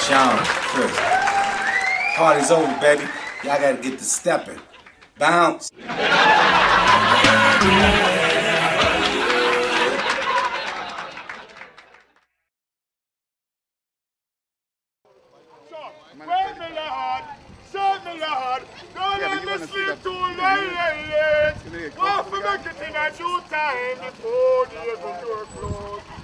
Sean, Chris. Party's over, baby. Y'all gotta get to stepping. Bounce. Wait me, Lord. Save me, Lord. Don't let me sleep too late. Want to make it in a due time before the door close.